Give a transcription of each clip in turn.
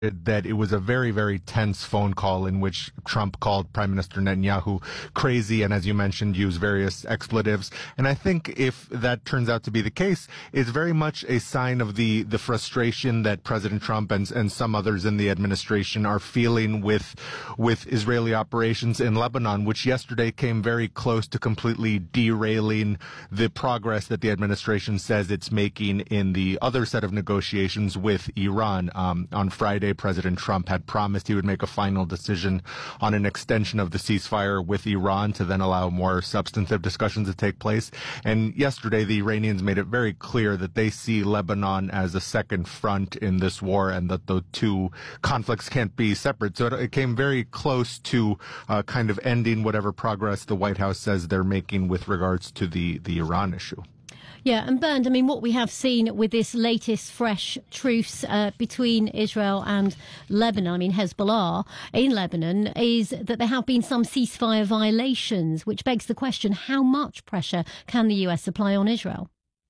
that it was a very, very tense phone call in which Trump called Prime Minister Netanyahu crazy and, as you mentioned, used various expletives. And I think if that turns out to be the case, it's very much a sign of the frustration that President Trump and some others in the administration are feeling with Israeli operations in Lebanon, which yesterday came very close to completely derailing the progress that the administration says it's making in the other set of negotiations with Iran. On Friday, President Trump had promised he would make a final decision on an extension of the ceasefire with Iran to then allow more substantive discussions to take place. And yesterday, the Iranians made it very clear that they see Lebanon as a second front in this war and that the two conflicts can't be separate. So it came very close to kind of ending whatever progress the White House says they're making with regards to the Iran issue. Yeah, and Bernd, I mean, what we have seen with this latest fresh truce between Israel and Lebanon, I mean, Hezbollah in Lebanon, is that there have been some ceasefire violations, which begs the question, how much pressure can the US apply on Israel?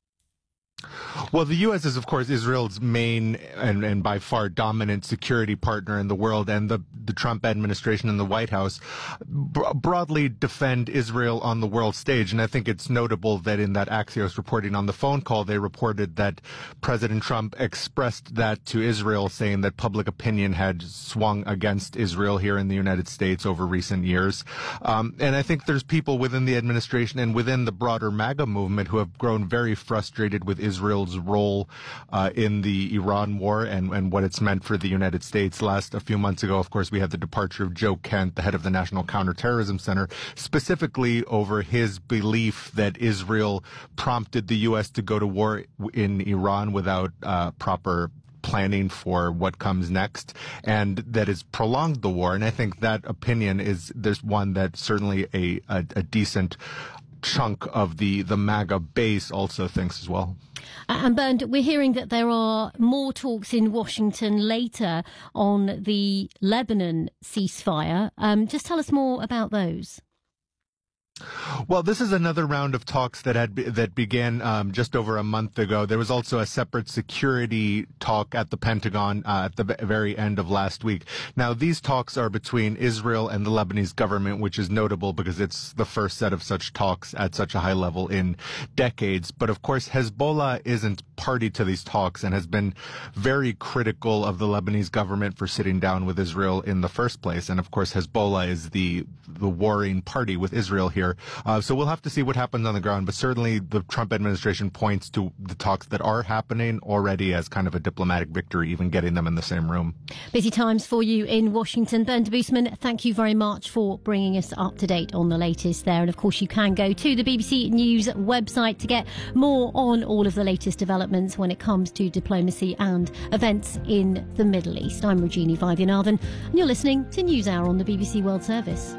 Well, the U.S. is, of course, Israel's main and by far dominant security partner in the world, and the Trump administration and the White House broadly defend Israel on the world stage. And I think it's notable that in that Axios reporting on the phone call, they reported that President Trump expressed that to Israel, saying that public opinion had swung against Israel here in the United States over recent years. And I think there's people within the administration and within the broader MAGA movement who have grown very frustrated with Israel's role in the Iran war and what it's meant for the United States. A few months ago, of course, we had the departure of Joe Kent, the head of the National Counterterrorism Center, specifically over his belief that Israel prompted the U.S. to go to war in Iran without proper planning for what comes next, and that has prolonged the war. And I think that opinion there's one that certainly a decent chunk of the MAGA base also thinks as well. And Bernd, we're hearing that there are more talks in Washington later on the Lebanon ceasefire. Just tell us more about those. Well, this is another round of talks that began just over a month ago. There was also a separate security talk at the Pentagon at the very end of last week. Now, these talks are between Israel and the Lebanese government, which is notable because it's the first set of such talks at such a high level in decades. But of course, Hezbollah isn't party to these talks and has been very critical of the Lebanese government for sitting down with Israel in the first place. And of course, Hezbollah is the warring party with Israel here. So we'll have to see what happens on the ground. But certainly the Trump administration points to the talks that are happening already as kind of a diplomatic victory, even getting them in the same room. Busy times for you in Washington. Bernd Debusmann, thank you very much for bringing us up to date on the latest there. And of course, you can go to the BBC News website to get more on all of the latest developments when it comes to diplomacy and events in the Middle East. I'm Rajini Vaidyanathan, and you're listening to NewsHour on the BBC World Service.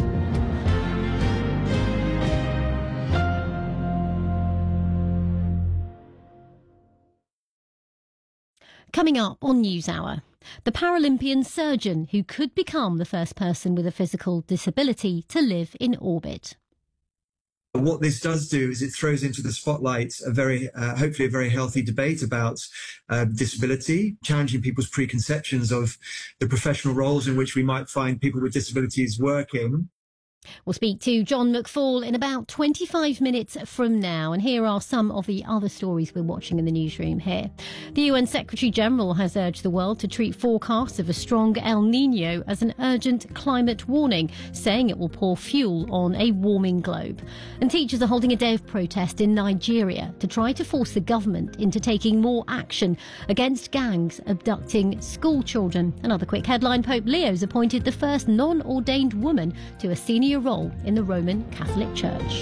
Coming up on NewsHour, the Paralympian surgeon who could become the first person with a physical disability to live in orbit. What this does do is it throws into the spotlight hopefully a very healthy debate about disability, challenging people's preconceptions of the professional roles in which we might find people with disabilities working. We'll speak to John McFall in about 25 minutes from now. And here are some of the other stories we're watching in the newsroom here. The UN Secretary-General has urged the world to treat forecasts of a strong El Niño as an urgent climate warning, saying it will pour fuel on a warming globe. And teachers are holding a day of protest in Nigeria to try to force the government into taking more action against gangs abducting school children. Another quick headline, Pope Leo's appointed the first non-ordained woman to a senior role in the Roman Catholic Church.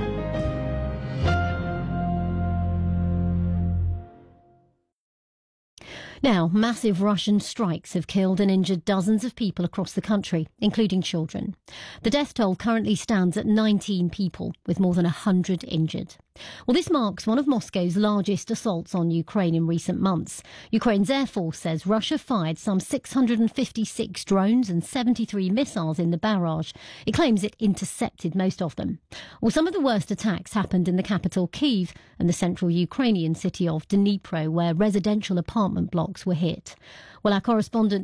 Now, massive Russian strikes have killed and injured dozens of people across the country, including children. The death toll currently stands at 19 people, with more than 100 injured. Well, this marks one of Moscow's largest assaults on Ukraine in recent months. Ukraine's Air Force says Russia fired some 656 drones and 73 missiles in the barrage. It claims it intercepted most of them. Well, some of the worst attacks happened in the capital Kyiv and the central Ukrainian city of Dnipro, where residential apartment blocks were hit. Well, our correspondent